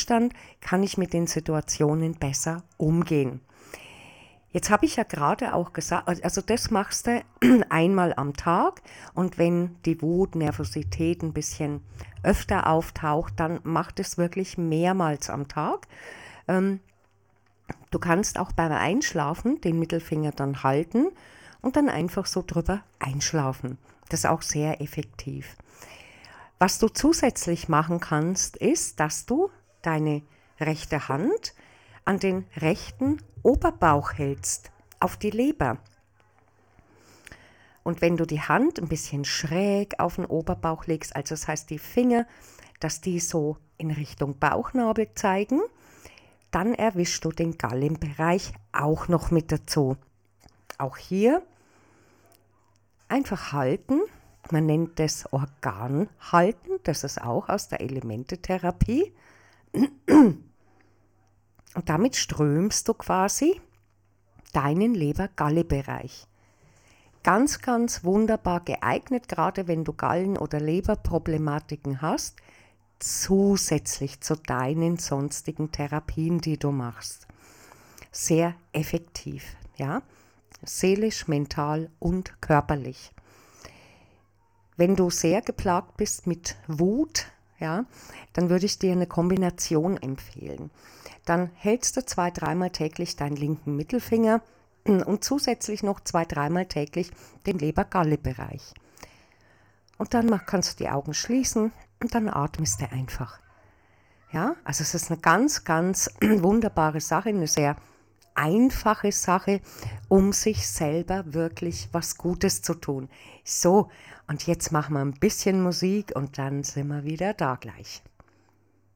Abstand kann ich mit den Situationen besser umgehen. Jetzt habe ich ja gerade auch gesagt, also das machst du einmal am Tag und wenn die Wut, Nervosität ein bisschen öfter auftaucht, dann mach das wirklich mehrmals am Tag. Du kannst auch beim Einschlafen den Mittelfinger dann halten und dann einfach so drüber einschlafen. Das ist auch sehr effektiv. Was du zusätzlich machen kannst, ist, dass du deine rechte Hand an den rechten Oberbauch hältst, auf die Leber. Und wenn du die Hand ein bisschen schräg auf den Oberbauch legst, also das heißt die Finger, dass die so in Richtung Bauchnabel zeigen, dann erwischst du den Gallenbereich auch noch mit dazu. Auch hier einfach halten. Man nennt das Organhalten. Das ist auch aus der Elementetherapie. Und damit strömst du quasi deinen Leber-Galle-Bereich. Ganz, ganz wunderbar geeignet, gerade wenn du Gallen- oder Leberproblematiken hast, zusätzlich zu deinen sonstigen Therapien, die du machst. Sehr effektiv, ja, seelisch, mental und körperlich. Wenn du sehr geplagt bist mit Wut, ja, dann würde ich dir eine Kombination empfehlen. Dann hältst du 2-3 Mal täglich deinen linken Mittelfinger und zusätzlich noch 2-3 Mal täglich den Leber-Galle-Bereich. Und dann kannst du die Augen schließen und dann atmest du einfach. Ja, also es ist eine ganz, ganz wunderbare Sache, eine sehr einfache Sache, um sich selber wirklich was Gutes zu tun. So, und jetzt machen wir ein bisschen Musik und dann sind wir wieder da gleich.